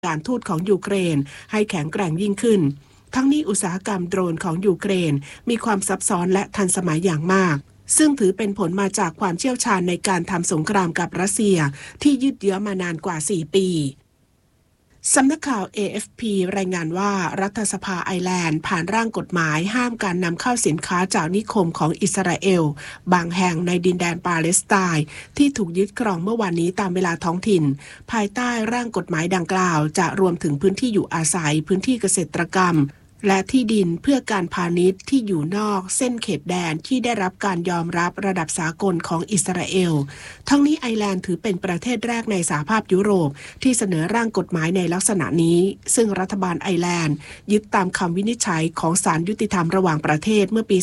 การทูตของยูเครนให้แข็งแกร่งยิ่งขึ้นทั้งนี้อุตสาหกรรมโดรนของยูเครนมีความซับซ้อนและทันสมัยอย่างมากซึ่งถือเป็นผลมาจากความเชี่ยวชาญในการทำสงครามกับรัสเซียที่ยืดเยื้อมานานกว่า 4 ปีสำนักข่าว AFP รายงานว่ารัฐสภาไอร์แลนด์ผ่านร่างกฎหมายห้ามการนำเข้าสินค้าจากนิคมของอิสราเอลบางแห่งในดินแดนปาเลสไตน์ที่ถูกยึดครองเมื่อวานนี้ตามเวลาท้องถิ่นภายใต้ร่างกฎหมายดังกล่าวจะรวมถึงพื้นที่อยู่อาศัยพื้นที่เกษตรกรรมและที่ดินเพื่อการพาณิชย์ที่อยู่นอกเส้นเขตแดนที่ได้รับการยอมรับระดับสากลของอิสราเอลทั้งนี้ไอร์แลนด์ถือเป็นประเทศแรกในสหภาพยุโรปที่เสนอร่างกฎหมายในลักษณะนี้ซึ่งรัฐบาลไอร์แลนด์ยึดตามคำวินิจฉัยของศาลยุติธรรมระหว่างประเทศเมื่อปี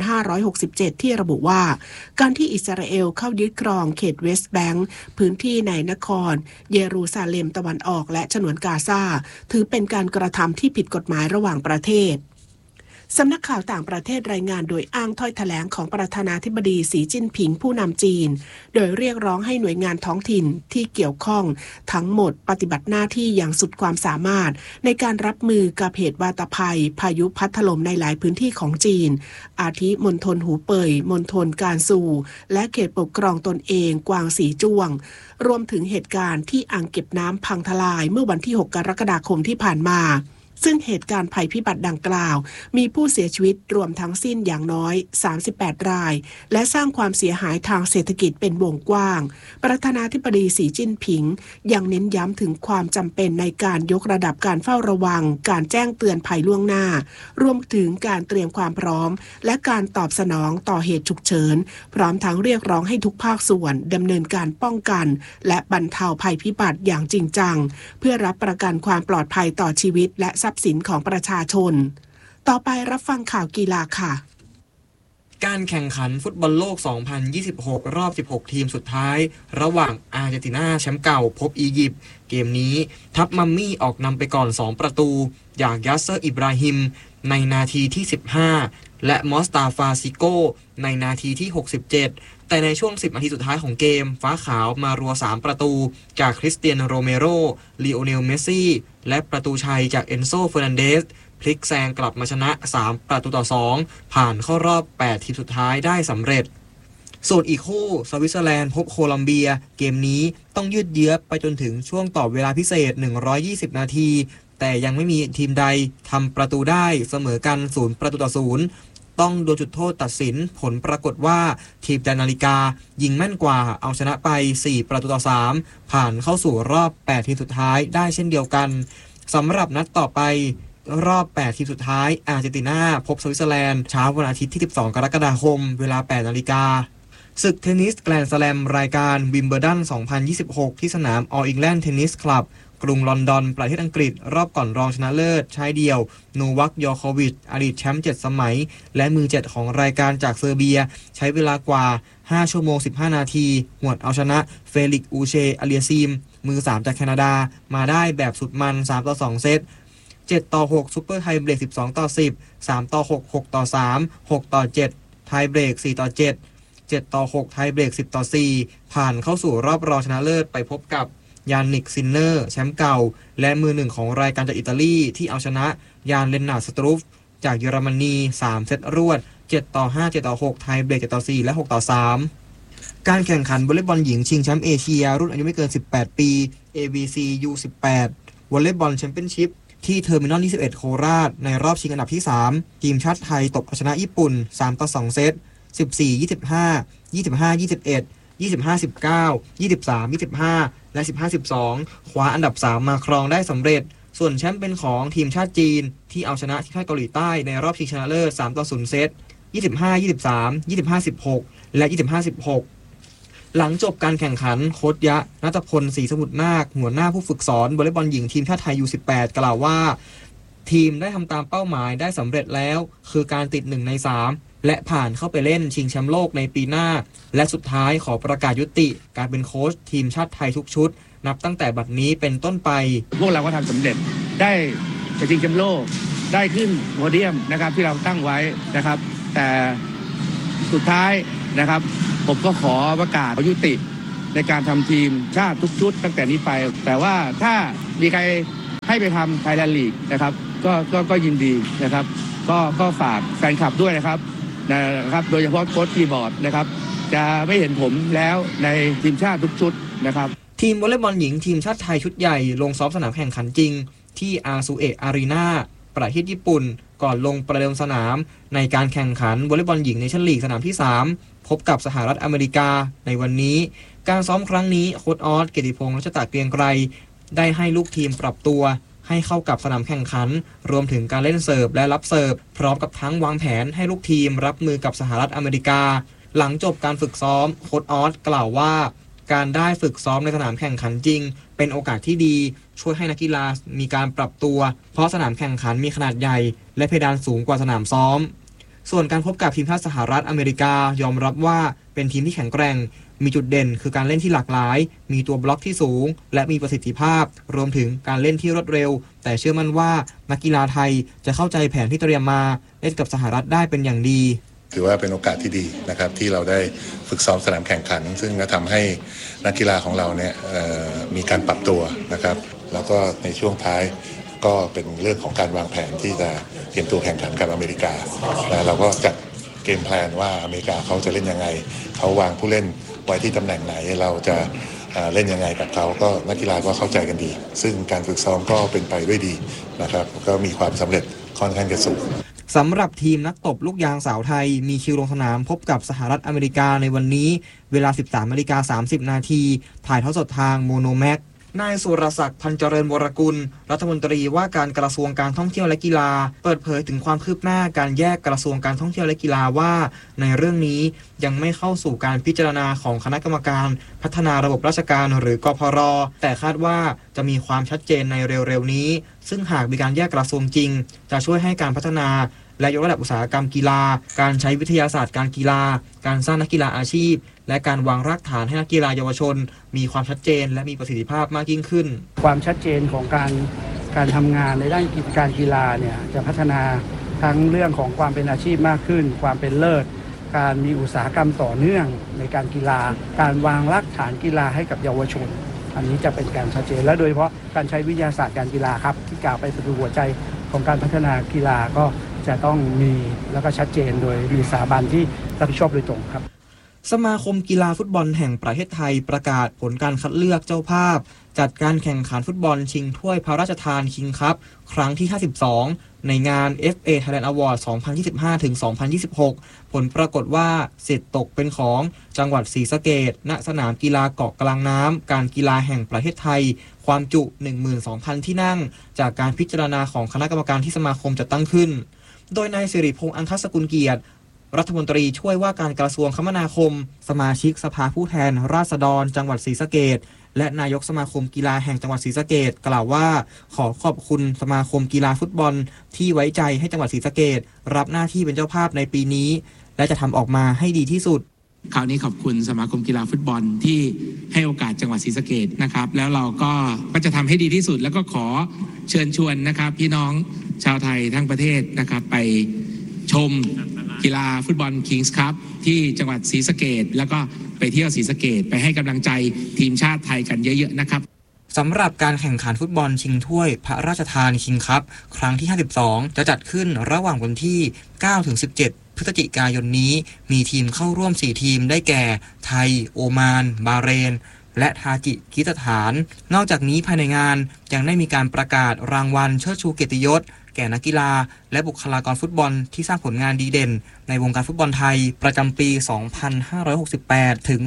2567 ที่ระบุว่าการที่อิสราเอลเข้ายึดครองเขตเวสต์แบงก์พื้นที่ในนครเยรูซาเล็มตะวันออกและฉนวนกาซาถือเป็นการกระทำที่ผิดกฎหมายระหว่างประเทศสำนักข่าวต่างประเทศรายงานโดยอ้างถ้อยแถลงของประธานาธิบดีสีจิ้นผิงผู้นำจีนโดยเรียกร้องให้หน่วยงานท้องถิ่นที่เกี่ยวข้องทั้งหมดปฏิบัติหน้าที่อย่างสุดความสามารถในการรับมือกับเหตุวาตภัยพายุพัดถล่มในหลายพื้นที่ของจีนอาทิมณฑลหูเป่ยมณฑลกานซูและเขตปกครองตนเองกวางสีจ้วงรวมถึงเหตุการณ์ที่อ่างเก็บน้ำพังทลายเมื่อวันที่ 6 กรกฎาคมที่ผ่านมาซึ่งเหตุการณ์ภัยพิบัติดังกล่าวมีผู้เสียชีวิตรวมทั้งสิ้นอย่างน้อย38รายและสร้างความเสียหายทางเศรษฐกิจเป็นวงกว้างประธานาธิบดีสีจิ้นผิงยังเน้นย้ำถึงความจำเป็นในการยกระดับการเฝ้าระวังการแจ้งเตือนภัยล่วงหน้ารวมถึงการเตรียมความพร้อมและการตอบสนองต่อเหตุฉุกเฉินพร้อมทั้งเรียกร้องให้ทุกภาคส่วนดำเนินการป้องกันและบรรเทาภัยพิบัติอย่างจริงจังเพื่อรับประกันความปลอดภัยต่อชีวิตและทรัพย์สินของประชาชนต่อไปรับฟังข่าวกีฬาค่ะการแข่งขันฟุตบอลโลก 2026 รอบ 16 ทีมสุดท้ายระหว่างอาร์เจนตินาแชมป์เก่าพบอียิปต์เกมนี้ทัพมัมมี่ออกนำไปก่อน 2 ประตูจากยัสเซอร์อิบราฮิมในนาทีที่ 15 และมอสตาฟาซิโกในนาทีที่ 67 แต่ในช่วง 10 นาทีสุดท้ายของเกมฟ้าขาวมารัว 3 ประตูจากคริสเตียโนโรเมโรลีโอเนลเมสซี่และประตูชัยจากเอนโซเฟอร์นันเดสพลิกแซงกลับมาชนะ3 ประตูต่อ 2ผ่านเข้ารอบ 8 ทีมสุดท้ายได้สำเร็จส่วนอีกคู่สวิตเซอร์แลนด์พบโคลัมเบียเกมนี้ต้องยืดเยื้อไปจนถึงช่วงต่อเวลาพิเศษ120นาทีแต่ยังไม่มีทีมใดทำประตูได้เสมอกัน0 ประตูต่อ 0ต้องโดนจุดโทษตัดสินผลปรากฏว่าทีมแดนนาฬิกายิงแม่นกว่าเอาชนะไป4 ประตูต่อ 3ผ่านเข้าสู่รอบ8ทีมสุดท้ายได้เช่นเดียวกันสำหรับนัดต่อไปรอบ8ทีมสุดท้ายอาร์เจนตินาพบสวิตเซอร์แลนด์เช้าวันอาทิตย์ที่12 กรกฎาคมเวลา 8 นาฬิกาศึกเทนนิสแกรนด์สแลมรายการวิมเบิลดัน 2026 ที่สนาม All England Tennis Club กรุงลอนดอนประเทศอังกฤษรอบก่อนรองชนะเลิศชายเดี่ยวโนวัค ยอโควิชอดีตแชมป์7 สมัยและมือ7ของรายการจากเซอร์เบียใช้เวลากว่า5 ชั่วโมง 15 นาทีหวดเอาชนะเฟลิกซ์ อูเช อาเลียซีมมือ3จากแคนาดามาได้แบบสุดมัน3-2 เซต7-6 ซุปเปอร์ไทเบรก 12-10 3-6 6-3 6-7 ไทเบรก 4-7 7-6 ไทเบรก 10-4 ผ่านเข้าสู่รอบรองชนะเลิศไปพบกับยานนิกซินเนอร์แชมป์เก่าและมือ1ของรายการจากอิตาลีที่เอาชนะยานเลนนาร์ด สตรูฟจากเยอรมนี3 เซตรวด 7-5 7-6 ไทเบรก 7-4 และ 6-3 การแข่งขันวอลเลย์บอลหญิงชิงแชมป์เอเชียรุ่นอายุไม่เกิน18 ปี ABC U18 วอลเลย์บอลแชมเปี้ยนชิพที่เทอร์มินอล 21 โคราชในรอบชิงอันดับที่ 3 ทีมชาติไทยตบเอาชนะญี่ปุ่น 3-2 เซต 14-25 25-21 25-19 23-25 และ 15-12 คว้าอันดับ 3 มาครองได้สำเร็จส่วนแชมป์เป็นของทีมชาติจีนที่เอาชนะทีมชาติเกาหลีใต้ในรอบชิงชนะเลิศ 3-0 เซต 25-23 25-16 และ 25-16 หลังจบการแข่งขันโค้ชยะณัฐพล ศรีสมุทรนาคหัวหน้าผู้ฝึกสอนวอลเลย์บอลหญิงทีมชาติไทย U18 กล่าวว่าทีมได้ทำตามเป้าหมายได้สำเร็จแล้วคือการติด1 ใน 3และผ่านเข้าไปเล่นชิงแชมป์โลกในปีหน้าและสุดท้ายขอประกาศยุติการเป็นโค้ชทีมชาติไทยทุกชุดนับตั้งแต่บัดนี้เป็นต้นไปพวกเราก็ทำสำเร็จได้ชิงแชมป์โลกได้ขึ้นโพเดียมนะครับที่เราตั้งไว้นะครับแต่สุดท้ายนะครับผมก็ขอประกาศยุติในการทำทีมชาติทุกชุดตั้งแต่นี้ไปแต่ว่าถ้ามีใครให้ไปทำไทยแลนด์ลีกนะครับก็ยินดีนะครับก็ฝากแฟนคลับด้วยนะครับโดยเฉพาะโค้ชคีย์บอร์ดนะครับจะไม่เห็นผมแล้วในทีมชาติทุกชุดนะครับทีมวอลเลย์บอลหญิงทีมชาติไทยชุดใหญ่ลงซ้อมสนามแข่งขันจริงที่อาซูเอะอารีนาประเทศญี่ปุ่นก่อนลงประเดิมสนามในการแข่งขันวอลเลย์บอลหญิงเนชั่นลีกสนามที่3พบกับสหรัฐอเมริกาในวันนี้การซ้อมครั้งนี้โค้ชออสเกียรติพงษ์รัชตะเกรียงไกรได้ให้ลูกทีมปรับตัวให้เข้ากับสนามแข่งขันรวมถึงการเล่นเสิร์ฟและรับเสิร์ฟพร้อมกับทั้งวางแผนให้ลูกทีมรับมือกับสหรัฐอเมริกาหลังจบการฝึกซ้อมโค้ชออสกล่าวว่าการได้ฝึกซ้อมในสนามแข่งขันจริงเป็นโอกาสที่ดีช่วยให้นักกีฬามีการปรับตัวเพราะสนามแข่งขันมีขนาดใหญ่และเพดานสูงกว่าสนามซ้อมส่วนการพบกับทีมชาติสหรัฐอเมริกายอมรับว่าเป็นทีมที่แข็งแกร่งมีจุดเด่นคือการเล่นที่หลากหลายมีตัวบล็อกที่สูงและมีประสิทธิภาพรวมถึงการเล่นที่รวดเร็วแต่เชื่อมั่นว่านักกีฬาไทยจะเข้าใจแผนที่เตรียมมาเล่นกับสหรัฐได้เป็นอย่างดีถือว่าเป็นโอกาสที่ดีนะครับที่เราได้ฝึกซ้อมสนามแข่งขันซึ่งก็ทำให้นักกีฬาของเราเนี่ยมีการปรับตัวนะครับแล้วก็ในช่วงท้ายก็เป็นเรื่องของการวางแผนที่จะเตรียมตัวแข่งขันกับอเมริกาเราก็จัดเกมแพลนว่าอเมริกาเขาจะเล่นยังไงเขาวางผู้เล่นไว้ที่ตำแหน่งไหนเราจะเล่นยังไงกับเขาก็นักกีฬาก็เข้าใจกันดีซึ่งการฝึกซ้อมก็เป็นไปด้วยดีนะครับก็มีความสำเร็จค่อนข้างจะสูงสำหรับทีมนักตบลูกยางสาวไทยมีคิวลงสนามพบกับสหรัฐอเมริกาในวันนี้เวลา 13:30 น.ถ่ายทอดสดทางโมโนแม็กนายสุรศักดิ์พันเจริญวรกุลรัฐมนตรีว่าการกระทรวงการท่องเที่ยวและกีฬาเปิดเผยถึงความคืบหน้าการแยกกระทรวงการท่องเที่ยวและกีฬาว่าในเรื่องนี้ยังไม่เข้าสู่การพิจารณาของคณะกรรมการพัฒนาระบบราชการหรือกพร.แต่คาดว่าจะมีความชัดเจนในเร็วๆนี้ซึ่งหากมีการแยกกระทรวงจริงจะช่วยให้การพัฒนาและยกระดับอุตสาหกรรมกีฬาการใช้วิทยาศาสตร์การกีฬาการสร้างนักกีฬาอาชีพและการวางรากฐานให้นักกีฬาเยาวชนมีความชัดเจนและมีประสิทธิภาพมากยิ่งขึ้นความชัดเจนของการทำงานในด้านการกีฬาเนี่ยจะพัฒนาทั้งเรื่องของความเป็นอาชีพมากขึ้นความเป็นเลิศการมีอุตสาหกรรมต่อเนื่องในการกีฬาการวางรากฐานกีฬาให้กับเยาวชนอันนี้จะเป็นการชัดเจนและโดยเฉพาะการใช้วิทยาศาสตร์การกีฬาครับที่กล่าวไปเป็นหัวใจของการพัฒนากีฬาก็จะต้องมีแล้วก็ชัดเจนโดยมีสถาบันที่รับผิดชอบโดยตรงครับสมาคมกีฬาฟุตบอลแห่งประเทศไทยประกาศผลการคัดเลือกเจ้าภาพจัดการแข่งขันฟุตบอลชิงถ้วยพระราชทานคิงคัพครั้งที่52ในงาน FA Thailand Award 2025-2026 ผลปรากฏว่าสิทธิ์ตกเป็นของจังหวัดศรีสะเกษณสนามกีฬาเกาะกลางน้ำการกีฬาแห่งประเทศไทยความจุ 12,000 ที่นั่งจากการพิจารณาของคณะกรรมการที่สมาคมจัดตั้งขึ้นโดยนายสิริพงษ์อังคสกุลเกียรติรัฐมนตรีช่วยว่าการกระทรวงคมนาคมสมาชิกสภาผู้แทนราษฎรจังหวัดศรีสะเกษและนายกสมาคมกีฬาแห่งจังหวัดศรีสะเกษกล่าวว่าขอขอบคุณสมาคมกีฬาฟุตบอลที่ไว้ใจให้จังหวัดศรีสะเกษรับหน้าที่เป็นเจ้าภาพในปีนี้และจะทำออกมาให้ดีที่สุดคราวนี้ขอบคุณสมาคมกีฬาฟุตบอลที่ให้โอกาสจังหวัดศรีสะเกษนะครับแล้วเราก็จะทำให้ดีที่สุดแล้วก็ขอเชิญชวนนะครับพี่น้องชาวไทยทั้งประเทศนะครับไปชมกีฬาฟุตบอลคิงส์คัพที่จังหวัดศรีสะเกษแล้วก็ไปเที่ยวศรีสะเกษไปให้กำลังใจทีมชาติไทยกันเยอะๆนะครับสำหรับการแข่งขันฟุตบอลชิงถ้วยพระราชทานคิงคัพครั้งที่52จะจัดขึ้นระหว่างวันที่ 9-17 พฤศจิกายนนี้มีทีมเข้าร่วม4ทีมได้แก่ไทยโอมานบาห์เรนและทาจิกิสถานนอกจากนี้ภายในงานยังได้มีการประกาศรางวัลเชิดชูเกียรติยศแก่นักกีฬาและบุคลากรฟุตบอลที่สร้างผลงานดีเด่นในวงการฟุตบอลไทยประจำปี 2568 ถึง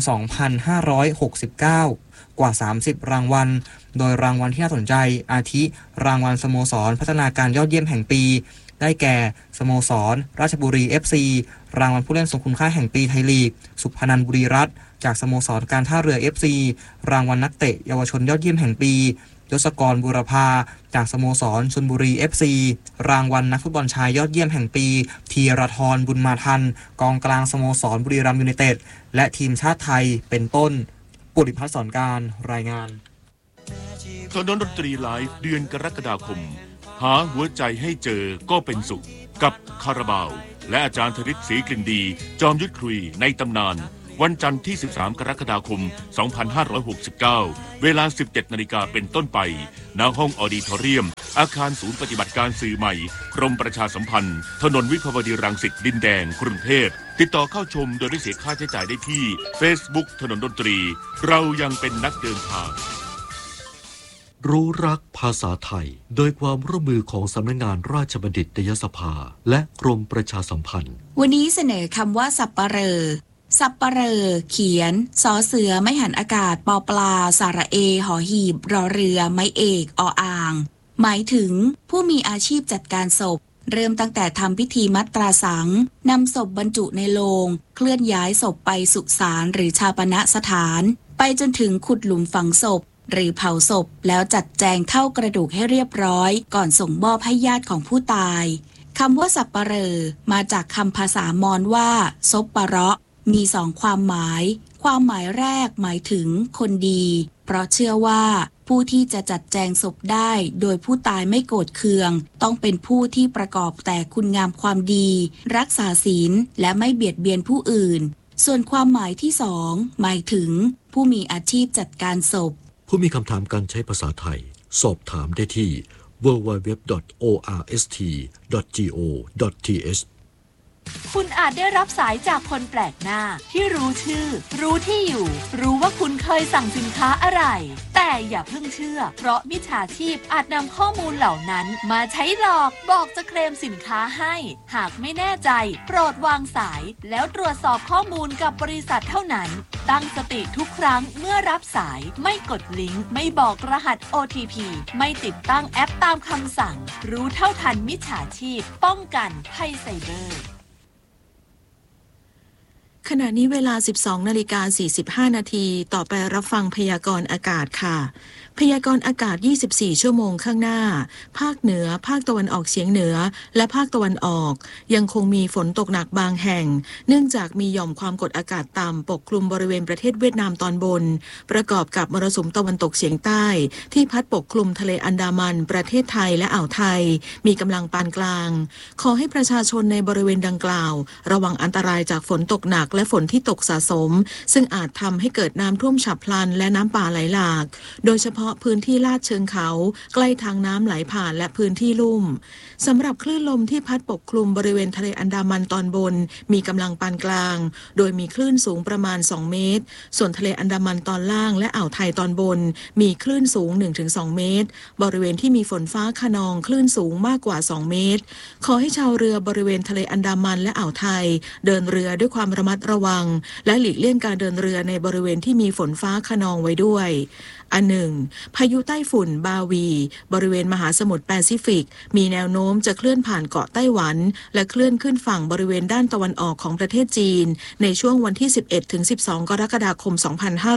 2569 กว่า 30 รางวัลโดยรางวัลที่น่าสนใจอาทิรางวัลสโมสรพัฒนาการยอดเยี่ยมแห่งปีได้แก่สโมสรราชบุรี FC รางวัลผู้เล่นทรงคุณค่าแห่งปีไทยลีกสุพนันท์บุรีรัตน์จากสโมสรการท่าเรือ FC รางวัลนักเตะเยาวชนยอดเยี่ยมแห่งปียศกรบุรพาจากสโมสรชลบุรี FC รางวัลนักฟุตบอลชายยอดเยี่ยมแห่งปีธีรทรบุญมาทันกองกลางสโมสรบุรีรัมย์ยูไนเต็ดและทีมชาติไทยเป็นต้นปุริพัฒน์สอนการรายงานถนนดนตรีไลฟ์เดือนกรกฎาคมหาหัวใจให้เจอก็เป็นสุขกับคาราบาวและอาจารย์ธริศศรีกลิ่นดีจอมยุทธคุยในตำนานวันจันทร์ที่ 13 กรกฎาคม 2569 เวลา 17 นาฬิกาเป็นต้นไปณห้องออดิทอเรียมอาคารศูนย์ปฏิบัติการสื่อใหม่กรมประชาสัมพันธ์ถนนวิภาวดีรังสิตดินแดงกรุงเทพติดต่อเข้าชมโดยไม่เสียค่าใช้จ่ายได้ที่ Facebook ถนนดนตรีเรายังเป็นนักเดินทางรู้รักภาษาไทยโดยความร่วมมือของสำนักงานราชบัณฑิตยสภาและกรมประชาสัมพันธ์วันนี้เสนอคำว่าสับปะเหร่อสับปะเหร่อเขียนสอเสือไม่หันอากาศปอปลาสระเอหอหีบรอเรือไม้เอกออ่างหมายถึงผู้มีอาชีพจัดการศพเริ่มตั้งแต่ทำพิธีมัตราสังนำศพบรรจุในโลงเคลื่อนย้ายศพไปสุสานหรือชาปนสถานไปจนถึงขุดหลุมฝังศพหรือเผาศพแล้วจัดแจงเท่ากระดูกให้เรียบร้อยก่อนส่งมอบให้ญาติของผู้ตายคำว่าสับปะเหร่อมาจากคำภาษามอญว่าซบปะเราะมีสองความหมายความหมายแรกหมายถึงคนดีเพราะเชื่อว่าผู้ที่จะจัดแจงศพได้โดยผู้ตายไม่โกรธเคืองต้องเป็นผู้ที่ประกอบแต่คุณงามความดีรักษาศีลและไม่เบียดเบียนผู้อื่นส่วนความหมายที่สองหมายถึงผู้มีอาชีพจัดการศพผู้มีคำถามการใช้ภาษาไทยสอบถามได้ที่ www.orst.go.th คุณอาจได้รับสายจากคนแปลกหน้าที่รู้ชื่อรู้ที่อยู่รู้ว่าคุณเคยสั่งสินค้าอะไรแต่อย่าเพิ่งเชื่อเพราะมิจฉาชีพอาจนำข้อมูลเหล่านั้นมาใช้หลอกบอกจะเคลมสินค้าให้หากไม่แน่ใจโปรดวางสายแล้วตรวจสอบข้อมูลกับบริษัทเท่านั้นตั้งสติทุกครั้งเมื่อรับสายไม่กดลิงก์ไม่บอกรหัส OTP ไม่ติดตั้งแอปตามคำสั่งรู้เท่าทันมิจฉาชีพป้องกันภัยไซเบอร์ขณะนี้เวลา 12:45 นาทีต่อไปรับฟังพยากรณ์อากาศค่ะพยากรณ์อากาศ24ชั่วโมงข้างหน้าภาคเหนือภาคตะวันออกเฉียงเหนือและภาคตะวันออกยังคงมีฝนตกหนักบางแห่งเนื่องจากมีหย่อมความกดอากาศต่ำปกคลุมบริเวณประเทศเวียดนามตอนบนประกอบกับมรสุมตะวันตกเฉียงใต้ที่พัดปกคลุมทะเลอันดามันประเทศไทยและอ่าวไทยมีกำลังปานกลางขอให้ประชาชนในบริเวณดังกล่าวระวังอันตรายจากฝนตกหนักและฝนที่ตกสะสมซึ่งอาจทำให้เกิดน้ำท่วมฉับพลันและน้ำป่าไหลหลากโดยเฉพาะพื้นที่ลาดเชิงเขาใกล้ทางน้ำไหลผ่านและพื้นที่ลุ่มสำหรับคลื่นลมที่พัดปกคลุมบริเวณทะเลอันดามันตอนบนมีกำลังปานกลางโดยมีคลื่นสูงประมาณ2เมตรส่วนทะเลอันดามันตอนล่างและอ่าวไทยตอนบนมีคลื่นสูง 1-2 เมตรบริเวณที่มีฝนฟ้าคะนองคลื่นสูงมากกว่า2เมตรขอให้ชาวเรือบริเวณทะเลอันดามันและอ่าวไทยเดินเรือด้วยความระมัดระวังและหลีกเลี่ยงการเดินเรือในบริเวณที่มีฝนฟ้าคะนองไว้ด้วยอันหนึ่งพายุใต้ฝุ่นบาวีบริเวณมหาสมุทรแปซิฟิกมีแนวโน้มจะเคลื่อนผ่านเกาะไต้หวันและเคลื่อนขึ้นฝั่งบริเวณด้านตะวันออกของประเทศจีนในช่วงวันที่ 11-12 กรกฎาคม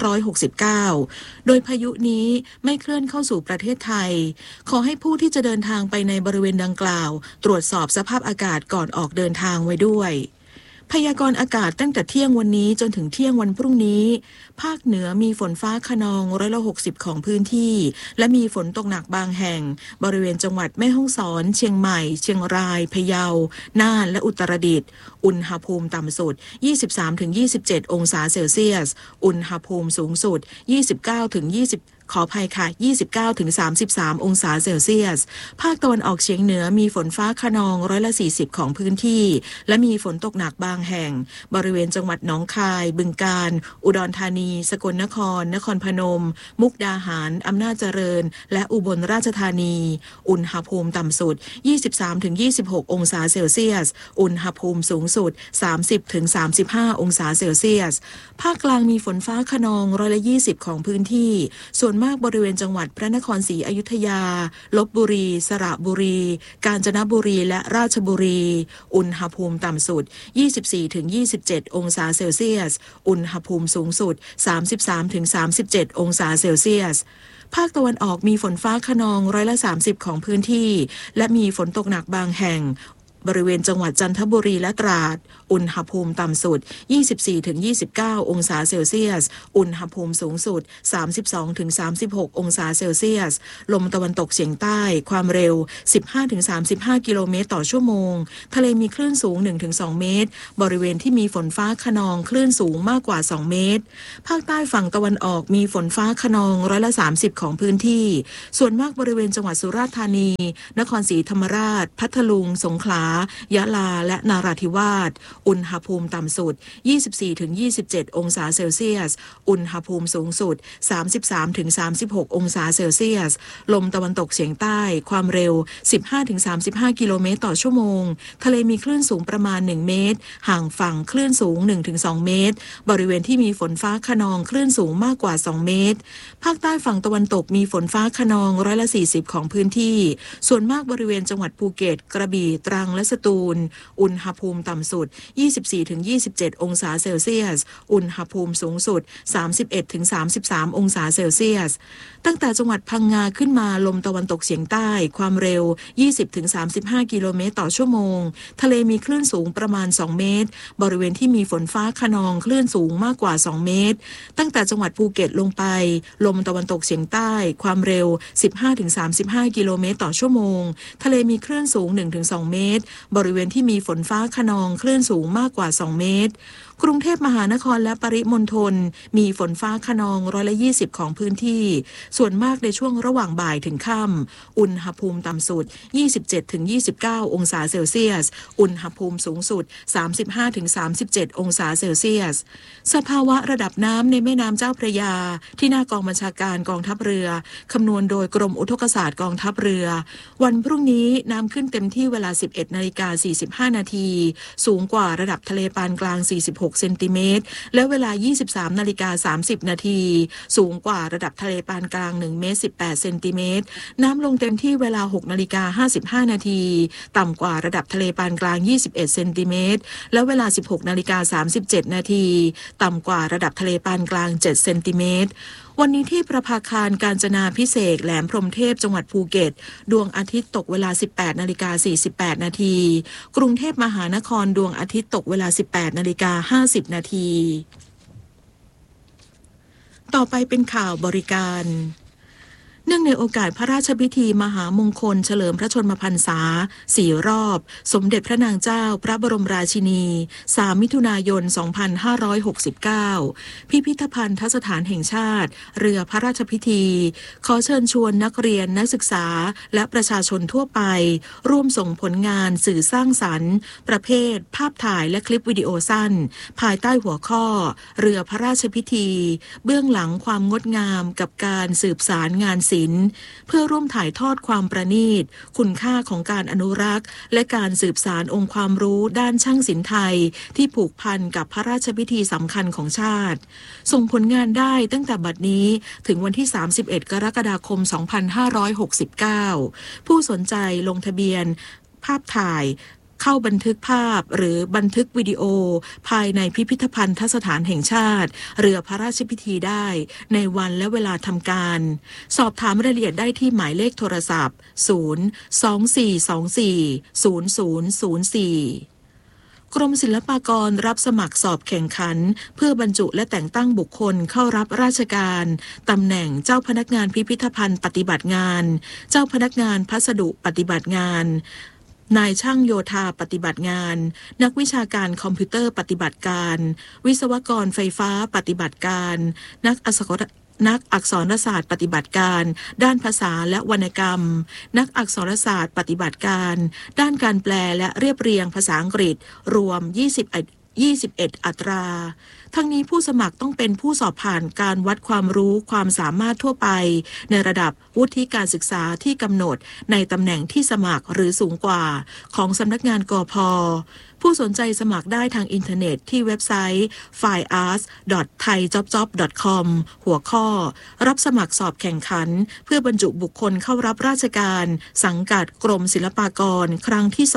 2569 โดยพายุนี้ไม่เคลื่อนเข้าสู่ประเทศไทยขอให้ผู้ที่จะเดินทางไปในบริเวณดังกล่าวตรวจสอบสภาพอากาศก่อนออกเดินทางไว้ด้วยพยากรณ์อากาศตั้งแต่เที่ยงวันนี้จนถึงเที่ยงวันพรุ่งนี้ภาคเหนือมีฝนฟ้าคะนอง60%ของพื้นที่และมีฝนตกหนักบางแห่งบริเวณจังหวัดแม่ฮ่องสอนเชียงใหม่เชียงรายพะเยาน่านและอุตรดิตถ์อุณหภูมิต่ำสุด 23-27 องศาเซลเซียสอุณหภูมิสูงสุด ขออภัยค่ะ 29-33 องศาเซลเซียสภาคตะวันออกเฉียงเหนือมีฝนฟ้าคะนอง40%ของพื้นที่และมีฝนตกหนักบางแห่งบริเวณจังหวัดหนองคายบึงกาฬอุดรธานีสกลนครนครพนมมุกดาหารอำนาจเจริญและอุบลราชธานีอุณหภูมิต่ำสุด 23-26 องศาเซลเซียสอุณหภูมิสูงสุด 30-35 องศาเซลเซียสภาคกลางมีฝนฟ้าคะนอง20%ของพื้นที่ส่วนมากบริเวณจังหวัดพระนครศรีอยุธยาลพบุรีสระบุรีกาญจนบุรีและราชบุรีอุณหภูมิต่ำสุด 24-27 องศาเซลเซียสอุณหภูมิสูงสุด 33-37 องศาเซลเซียสภาคตะวันออกมีฝนฟ้าคะนอง30%ของพื้นที่และมีฝนตกหนักบางแห่งบริเวณจังหวัดจันทบุรีและตราดอุณหภูมิต่ำสุด 24-29 องศาเซลเซียสอุณหภูมิสูงสุด 32-36 องศาเซลเซียสลมตะวันตกเฉียงใต้ความเร็ว 15-35 กิโลเมตรต่อชั่วโมงทะเลมีคลื่นสูง 1-2 เมตรบริเวณที่มีฝนฟ้าคะนองคลื่นสูงมากกว่า 2 เมตรภาคใต้ฝั่งตะวันออกมีฝนฟ้าคะนอง30%ของพื้นที่ส่วนมากบริเวณจังหวัดสุราษฎร์ธานีนครศรีธรรมราชพัทลุงสงขลายะลาและนราธิวาสอุณหภูมิต่ำสุด 24-27 องศาเซลเซียสอุณหภูมิสูงสุด 33-36 องศาเซลเซียสลมตะวันตกเฉียงใต้ความเร็ว 15-35 กิโลเมตรต่อชั่วโมงทะเลมีคลื่นสูงประมาณ 1 เมตรห่างฝั่งคลื่นสูง 1-2 เมตรบริเวณที่มีฝนฟ้าคะนองคลื่นสูงมากกว่า 2 เมตรภาคใต้ฝั่งตะวันตกมีฝนฟ้าคะนอง40%ของพื้นที่ส่วนมากบริเวณจังหวัดภูเก็ตกระบี่ตรังและสตูลอุณหภูมิต่ำสุด 24-27 องศาเซลเซียสอุณหภูมิสูงสุด 31-33 องศาเซลเซียสตั้งแต่จังหวัดพังงาขึ้นมาลมตะวันตกเฉียงใต้ความเร็ว 20-35 กิโลเมตรต่อชั่วโมงทะเลมีคลื่นสูงประมาณ 2 เมตรบริเวณที่มีฝนฟ้าคะนองคลื่นสูงมากกว่า 2 เมตรตั้งแต่จังหวัดภูเก็ตลงไปลมตะวันตกเฉียงใต้ความเร็ว 15-35 กิโลเมตรต่อชั่วโมงทะเลมีคลื่นสูง 1-2 เมตรบริเวณที่มีฝนฟ้าคะนองคลื่นสูงมากกว่า 2 เมตรกรุงเทพมหานครและปริมณฑลมีฝนฟ้าคะนอง20%ของพื้นที่ส่วนมากในช่วงระหว่างบ่ายถึงค่ำอุณหภูมิต่ำสุด 27-29 องศาเซลเซียสอุณหภูมิสูงสุด 35-37 องศาเซลเซียสสภาวะระดับน้ำในแม่น้ำเจ้าพระยาที่หน้ากองบัญชาการกองทัพเรือคำนวณโดยกรมอุทกศาสตร์กองทัพเรือวันพรุ่งนี้น้ำขึ้นเต็มที่เวลา 11:45 นาทีสูงกว่าระดับทะเลปานกลาง46เซนติเมตรและเวลา 23:30 นาทีสูงกว่าระดับทะเลปานกลาง1 เมตร 18 เซนติเมตรน้ำลงเต็มที่เวลา 6:55 นาทีต่ำกว่าระดับทะเลปานกลาง21เซนติเมตรและเวลา 16:37 นาทีต่ำกว่าระดับทะเลปานกลาง7เซนติเมตรวันนี้ที่ประภาคารกาญจนาภิเษกแหลมพรหมเทพจังหวัดภูเก็ตดวงอาทิตย์ตกเวลา 18:48 นาทีกรุงเทพมหานครดวงอาทิตย์ตกเวลา 18:50 นาทีต่อไปเป็นข่าวบริการเนื่องในโอกาสพระราชพิธีมหามงคลเฉลิมพระชนมพรรษา4 รอบสมเด็จพระนางเจ้าพระบรมราชินี3 มิถุนายน 2569พิพิธภัณฑสถานแห่งชาติเรือพระราชพิธีขอเชิญชวนนักเรียนนักศึกษาและประชาชนทั่วไปร่วมส่งผลงานสื่อสร้างสรรค์ประเภทภาพถ่ายและคลิปวิดีโอสั้นภายใต้หัวข้อเรือพระราชพิธีเบื้องหลังความงดงามกับการสืบสารงานศิลป์เพื่อร่วมถ่ายทอดความประณีตคุณค่าของการอนุรักษ์และการสืบสานองค์ความรู้ด้านช่างศิลป์ไทยที่ผูกพันกับพระราชพิธีสำคัญของชาติส่งผลงานได้ตั้งแต่บัดนี้ถึงวันที่31 กรกฎาคม 2569ผู้สนใจลงทะเบียนภาพถ่ายเข้าบันทึกภาพหรือบันทึกวิดีโอภายในพิพิธภัณฑสถานแห่งชาติเรือพระราชพิธีได้ในวันและเวลาทำการสอบถามรายละเอียดได้ที่หมายเลขโทรศัพท์024240004กรมศิลปากรรับสมัครสอบแข่งขันเพื่อบรรจุและแต่งตั้งบุคคลเข้ารับราชการตำแหน่งเจ้าพนักงานพิพิธภัณฑ์ปฏิบัติงานเจ้าพนักงานพัสดุปฏิบัติงานนายช่างโยธาปฏิบัติงานนักวิชาการคอมพิวเตอร์ปฏิบัติการวิศวกรไฟฟ้าปฏิบัติการนักอักษรศาสตร์ปฏิบัติการด้านภาษาและวรรณกรรมนักอักษรศาสตร์ปฏิบัติการด้านการแปลและเรียบเรียงภาษาอังกฤษรวม21อัตราทั้งนี้ผู้สมัครต้องเป็นผู้สอบผ่านการวัดความรู้ความสามารถทั่วไปในระดับวุฒิการศึกษาที่กำหนดในตำแหน่งที่สมัครหรือสูงกว่าของสำนักงานกพ.ผู้สนใจสมัครได้ทางอินเทอร์เน็ตที่เว็บไซต์ filearts.thaijobjob.com หัวข้อรับสมัครสอบแข่งขันเพื่อบรรจุบุคคลเข้ารับราชการสังกัดกรมศิลปากรครั้งที่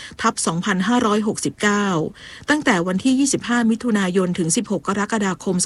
2/2569 ตั้งแต่วันที่ 25 มิถุนายน ถึง 16 กรกฎาคม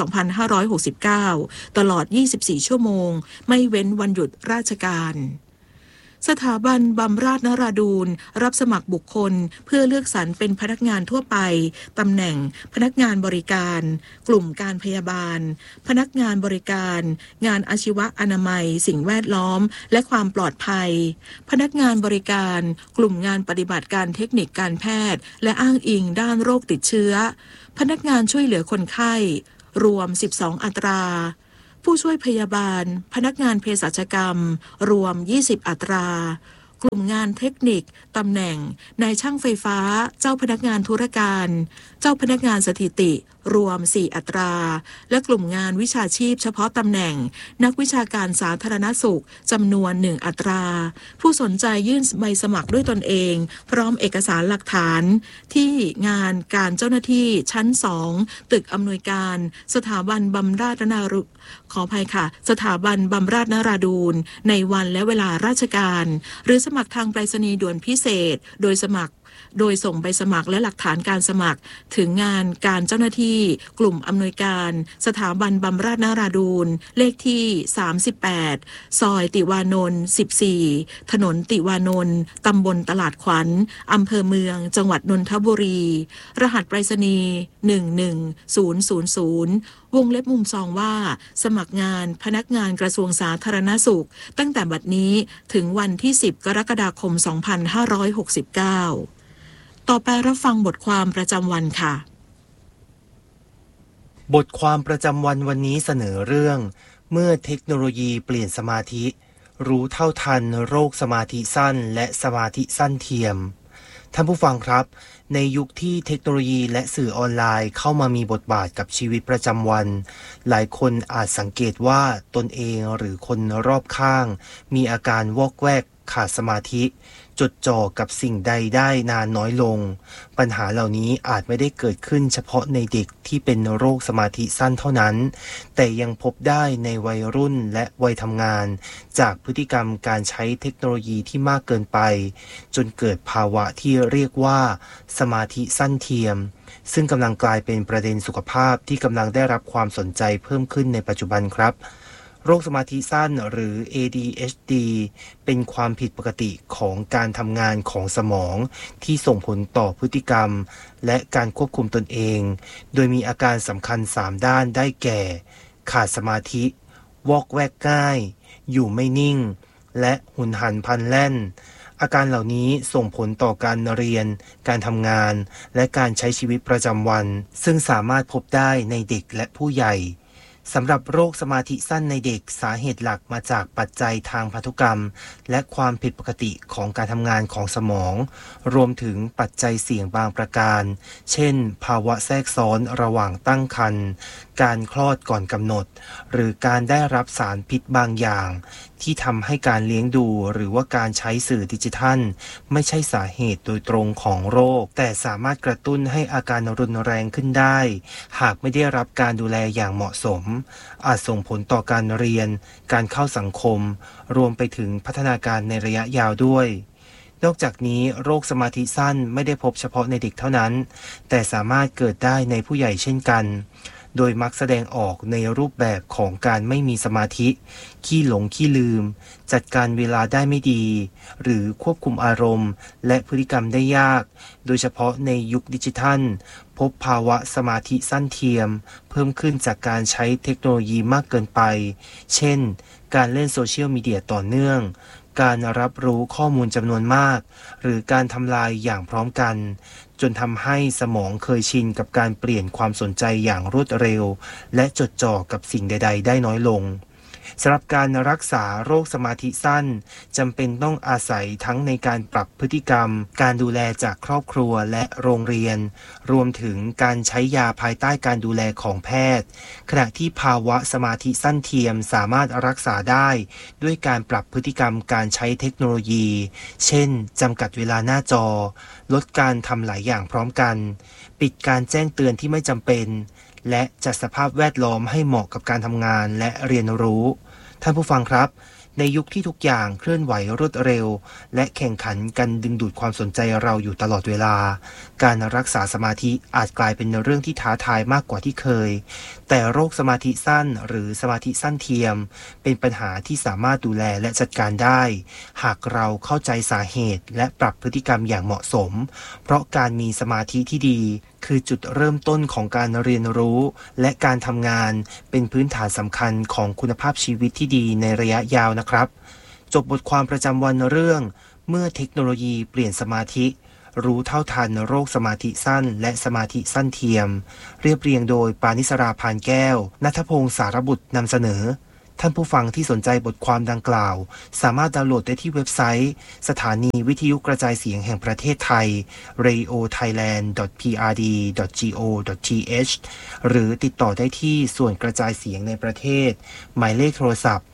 2569 ตลอด 24 ชั่วโมงไม่เว้นวันหยุดราชการสถาบันบำราศนราดูรรับสมัครบุคคลเพื่อเลือกสรรเป็นพนักงานทั่วไปตำแหน่งพนักงานบริการกลุ่มการพยาบาลพนักงานบริการงานอาชีวะอนามัยสิ่งแวดล้อมและความปลอดภัยพนักงานบริการกลุ่มงานปฏิบัติการเทคนิคการแพทย์และอ้างอิงด้านโรคติดเชื้อพนักงานช่วยเหลือคนไข้รวม12อัตราผู้ช่วยพยาบาลพนักงานเภสัชกรรมรวม20อัตรากลุ่มงานเทคนิคตำแหน่งนายช่างไฟฟ้าเจ้าพนักงานธุรการเจ้าพนักงานสถิติรวม4อัตราและกลุ่มงานวิชาชีพเฉพาะตำแหน่งนักวิชาการสาธารณสุขจำนวน1อัตราผู้สนใจยื่นใบสมัครด้วยตนเองพร้อมเอกสารหลักฐานที่งานการเจ้าหน้าที่ชั้น2ตึกอำนวยการสถาบันบำราศนราขออภัยค่ะสถาบันบำราศนราดูรในวันและเวลาราชการหรือสมัครทางไปรษณีย์ด่วนพิเศษโดยส่งใบสมัครและหลักฐานการสมัครถึงงานการเจ้าหน้าที่กลุ่มอำนวยการสถาบันบำราศนราดูรเลขที่38ซอยติวานนท์14ถนนติวานนท์ตำบลตลาดขวัญอำเภอเมืองจังหวัดนนทบุรีรหัสไปรษณีย์11000วงเล็บมุมซองว่าสมัครงานพนักงานกระทรวงสาธารณสุขตั้งแต่บัดนี้ถึงวันที่10กรกฎาคม2569ต่อไปรับฟังบทความประจำวันค่ะบทความประจำวันวันนี้เสนอเรื่องเมื่อเทคโนโลยีเปลี่ยนสมาธิรู้เท่าทันโรคสมาธิสั้นและสมาธิสั้นเทียมท่านผู้ฟังครับในยุคที่เทคโนโลยีและสื่อออนไลน์เข้ามามีบทบาทกับชีวิตประจำวันหลายคนอาจสังเกตว่าตนเองหรือคนรอบข้างมีอาการวอกแวกขาดสมาธิจดจ่อกับสิ่งใดได้นานน้อยลงปัญหาเหล่านี้อาจไม่ได้เกิดขึ้นเฉพาะในเด็กที่เป็นโรคสมาธิสั้นเท่านั้นแต่ยังพบได้ในวัยรุ่นและวัยทำงานจากพฤติกรรมการใช้เทคโนโลยีที่มากเกินไปจนเกิดภาวะที่เรียกว่าสมาธิสั้นเทียมซึ่งกำลังกลายเป็นประเด็นสุขภาพที่กำลังได้รับความสนใจเพิ่มขึ้นในปัจจุบันครับโรคสมาธิสั้นหรือ ADHD เป็นความผิดปกติของการทำงานของสมองที่ส่งผลต่อพฤติกรรมและการควบคุมตนเองโดยมีอาการสำคัญ3ด้านได้แก่ขาดสมาธิวอกแวกง่ายอยู่ไม่นิ่งและหุนหันพลันแล่นอาการเหล่านี้ส่งผลต่อการเรียนการทำงานและการใช้ชีวิตประจำวันซึ่งสามารถพบได้ในเด็กและผู้ใหญ่สำหรับโรคสมาธิสั้นในเด็กสาเหตุหลักมาจากปัจจัยทางพันธุกรรมและความผิดปกติของการทำงานของสมองรวมถึงปัจจัยเสี่ยงบางประการเช่นภาวะแทรกซ้อนระหว่างตั้งครรภ์การคลอดก่อนกำหนดหรือการได้รับสารพิษบางอย่างที่ทำให้การเลี้ยงดูหรือว่าการใช้สื่อดิจิทัลไม่ใช่สาเหตุโดยตรงของโรคแต่สามารถกระตุ้นให้อาการรุนแรงขึ้นได้หากไม่ได้รับการดูแลอย่างเหมาะสมอาจส่งผลต่อการเรียนการเข้าสังคมรวมไปถึงพัฒนาการในระยะยาวด้วยนอกจากนี้โรคสมาธิสั้นไม่ได้พบเฉพาะในเด็กเท่านั้นแต่สามารถเกิดได้ในผู้ใหญ่เช่นกันโดยมักแสดงออกในรูปแบบของการไม่มีสมาธิขี้หลงขี้ลืมจัดการเวลาได้ไม่ดีหรือควบคุมอารมณ์และพฤติกรรมได้ยากโดยเฉพาะในยุคดิจิทัลพบภาวะสมาธิสั้นเทียมเพิ่มขึ้นจากการใช้เทคโนโลยีมากเกินไปเช่นการเล่นโซเชียลมีเดียต่อเนื่องการรับรู้ข้อมูลจำนวนมากหรือการทำลายอย่างพร้อมกันจนทำให้สมองเคยชินกับการเปลี่ยนความสนใจอย่างรวดเร็วและจดจ่อกับสิ่งใดๆได้น้อยลงสำหรับการรักษาโรคสมาธิสั้นจำเป็นต้องอาศัยทั้งในการปรับพฤติกรรมการดูแลจากครอบครัวและโรงเรียนรวมถึงการใช้ยาภายใต้การดูแลของแพทย์ขณะที่ภาวะสมาธิสั้นเทียมสามารถรักษาได้ด้วยการปรับพฤติกรรมการใช้เทคโนโลยีเช่นจำกัดเวลาหน้าจอลดการทำหลายอย่างพร้อมกันปิดการแจ้งเตือนที่ไม่จำเป็นและจัดสภาพแวดล้อมให้เหมาะกับการทำงานและเรียนรู้ท่านผู้ฟังครับในยุคที่ทุกอย่างเคลื่อนไหวรวดเร็วและแข่งขันกันดึงดูดความสนใจเราอยู่ตลอดเวลาการรักษาสมาธิอาจกลายเป็นเรื่องที่ท้าทายมากกว่าที่เคยแต่โรคสมาธิสั้นหรือสมาธิสั้นเทียมเป็นปัญหาที่สามารถดูแลและจัดการได้หากเราเข้าใจสาเหตุและปรับพฤติกรรมอย่างเหมาะสมเพราะการมีสมาธิที่ดีคือจุดเริ่มต้นของการเรียนรู้และการทำงานเป็นพื้นฐานสำคัญของคุณภาพชีวิตที่ดีในระยะยาวนะครับจบบทความประจำวันเรื่องเมื่อเทคโนโลยีเปลี่ยนสมาธิรู้เท่าทันโรคสมาธิสั้นและสมาธิสั้นเทียมเรียบเรียงโดยปานิสราพานแก้วณัฐพงศ์สารบุตรนำเสนอท่านผู้ฟังที่สนใจบทความดังกล่าวสามารถดาวน์โหลดได้ที่เว็บไซต์สถานีวิทยุกระจายเสียงแห่งประเทศไทย radiothailand.prd.go.th หรือติดต่อได้ที่ส่วนกระจายเสียงในประเทศหมายเลขโทรศัพท์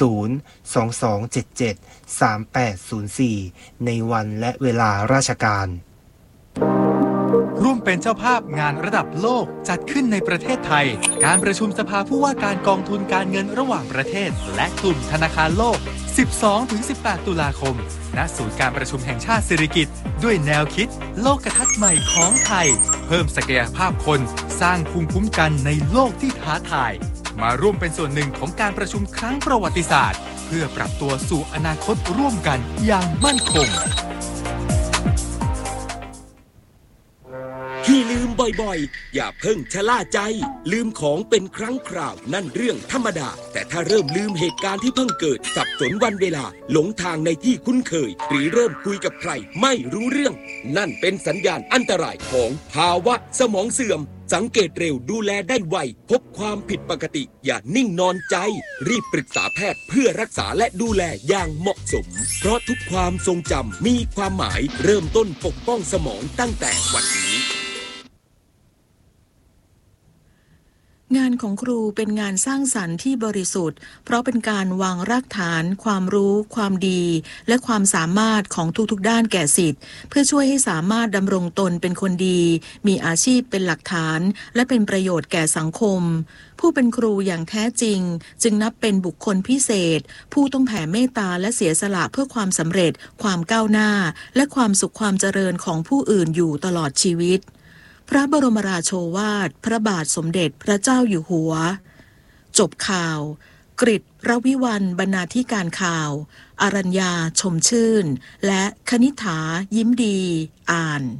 022773804ในวันและเวลาราชการร่วมเป็นเจ้าภาพงานระดับโลกจัดขึ้นในประเทศไทยการประชุมสภาผู้ว่าการกองทุนการเงินระหว่างประเทศและกลุ่มธนาคารโลก 12-18 ตุลาคมณศูนย์การประชุมแห่งชาติสิริกิติ์ด้วยแนวคิดโลกทัศน์ใหม่ของไทยเพิ่มศักยภาพคนสร้างภูมิคุ้มกันในโลกที่ท้าทายมาร่วมเป็นส่วนหนึ่งของการประชุมครั้งประวัติศาสตร์เพื่อปรับตัวสู่อนาคตร่วมกันอย่างมั่นคงที่ลืมบ่อยๆอย่าเพิ่งชะล่าใจลืมของเป็นครั้งคราวนั่นเรื่องธรรมดาแต่ถ้าเริ่มลืมเหตุการณ์ที่เพิ่งเกิดสับสนวันเวลาหลงทางในที่คุ้นเคยหรือเริ่มคุยกับใครไม่รู้เรื่องนั่นเป็นสัญญาณอันตรายของภาวะสมองเสื่อมสังเกตเร็วดูแลได้ไวพบความผิดปกติอย่านิ่งนอนใจรีบปรึกษาแพทย์เพื่อรักษาและดูแลอย่างเหมาะสมเพราะทุกความทรงจำมีความหมายเริ่มต้นปกป้องสมองตั้งแต่วันนี้งานของครูเป็นงานสร้างสรรค์ที่บริสุทธิ์เพราะเป็นการวางรากฐานความรู้ความดีและความสามารถของทุกๆด้านแก่ศิษย์เพื่อช่วยให้สามารถดำรงตนเป็นคนดีมีอาชีพเป็นหลักฐานและเป็นประโยชน์แก่สังคมผู้เป็นครูอย่างแท้จริงจึงนับเป็นบุคคลพิเศษผู้ต้องแผ่เมตตาและเสียสละเพื่อความสำเร็จความก้าวหน้าและความสุขความเจริญของผู้อื่นอยู่ตลอดชีวิตพระบรมราโชวาทพระบาทสมเด็จพระเจ้าอยู่หัวจบข่าวกฤษ รวิวรรณบรรณาธิการข่าวอรัญญาชมชื่นและคณิษฐายิ้มดีอ่าน